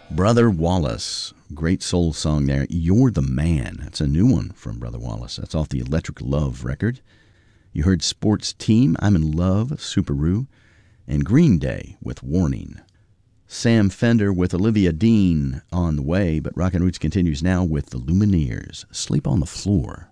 Brother Wallace, great soul song there. You're the Man. That's a new one from Brother Wallace. That's off the Electric Love record. You heard Sports Team, I'm in Love, Subaru, and Green Day with Warning. Sam Fender with Olivia Dean on the way, but Rockin' Roots continues now with the Lumineers, Sleep on the Floor.